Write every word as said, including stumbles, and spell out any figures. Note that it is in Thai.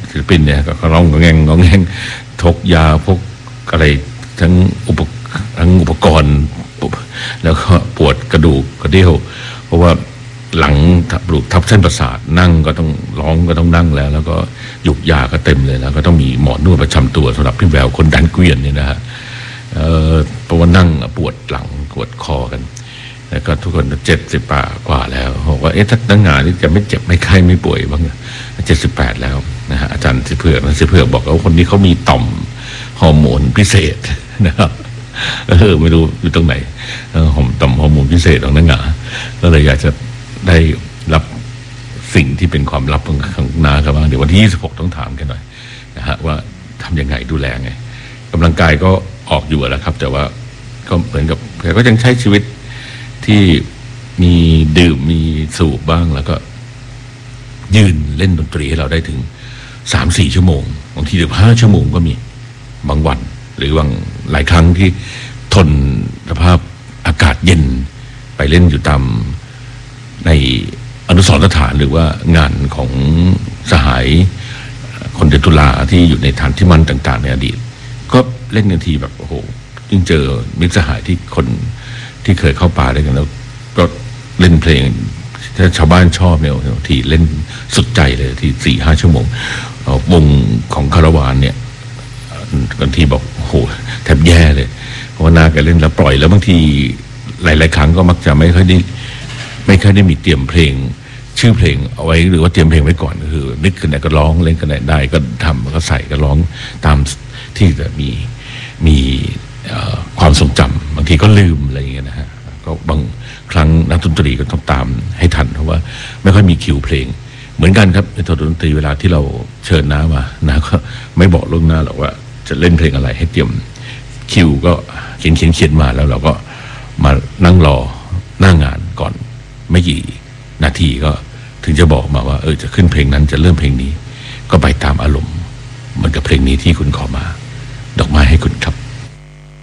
ศิลปินเนี่ยก็ร้องงอแงงงอแงงทกยาพวกอะไรทั้งอุปทั้งอุปกรณ์แล้วก็ปวดกระดูกกระเดี่ยวเพราะว่าหลังปลูกทับเส้นประสาทนั่งก็ต้องร้องก็ต้องนั่งแล้วแล้วก็หยุกยาก็เต็มเลยแล้วก็ต้องมีหมอนวดประจำตัวสำหรับพี่แววคนดันเกวียนเนี่ยนะฮะเพราะว่านั่งปวดหลังปวดคอกันแล้วก็ทุกคนเจ็ดสิบกว่าแล้วบอกว่าเอ๊ะถ้าตั้งงานนี่จะไม่เจ็บไม่ไข้ไม่ป่วยบ้างเจ็ดสิบแปดแล้วนะฮะอาจารย์สิเผือกสิเผือกบอกว่าคนนี้เขามีต่อมฮอร์โมนพิเศษนะครับเออไม่รู้อยู่ตรงไหนหอมต่อมฮอร์โมนพิเศษของนักงานก็เลยอยากจะได้รับสิ่งที่เป็นความลับของน้าครับบ้างเดี๋ยววันที่ยี่สิบหกต้องถามกันหน่อยนะฮะว่าทำยังไงดูแลไงกำลังกายก็ออกอยู่แล้วครับแต่ว่าก็เหมือนกับแกก็ยังใช้ชีวิตที่มีดื่มมีสูบบ้างแล้วก็ยืนเล่นดนตรีให้เราได้ถึงสามสี่ชั่วโมงบางทีถึงห้าชั่วโมงก็มีบางวันหรือบางหลายครั้งที่ทนสภาพอากาศเย็นไปเล่นอยู่ตามในอนุสรณ์สถานหรือว่างานของสหายคนเดือนตุลาที่อยู่ในฐานที่มั่นต่างๆในอดีตก็เล่นกันทีแบบโอ้โหยิ่งเจอมิตรสหายที่คนที่เคยเข้าป่าด้วยกันแล้วก็เล่นเพลงถ้าชาวบ้านชอบเนี่ยทีเล่นสุดใจเลยที่สี่ห้าชั่วโมงวงของคาราวานเนี่ยบางทีบอกโอ้โหแทบแย่เลยเพราะว่านาแกเล่นแล้วปล่อยแล้วบางทีหลายๆครั้งก็มักจะไม่ค่อยได้ไม่ค่อยได้มีเตรียมเพลงชื่อเพลงเอาไว้หรือว่าเตรียมเพลงไว้ก่อนก็คือนึกขึ้นไหนก็ร้องเล่นกันไหนได้ก็ทำก็ใส่ก็ร้องตามที่จะมีมีความทรงจำบางทีก็ลืมอะไรอย่างเงี้ยนะฮะก็บางครั้งนักดนตรีก็ต้องตามให้ทันเพราะว่าไม่ค่อยมีคิวเพลงเหมือนกันครับในตัวดนตรีเวลาที่เราเชิญน้ามาน้าก็ไม่บอกล่วงหน้าหรอกว่าจะเล่นเพลงอะไรให้เตรียมคิวก็เขียนเขียนเขียนมาแล้วเราก็มานั่งรอหน้างานก่อนไม่กี่นาทีก็ถึงจะบอกมาว่าเออจะขึ้นเพลงนั้นจะเริ่มเพลงนี้ก็ไปตามอารมณ์เหมือนกับเพลงนี้ที่คุณขอมา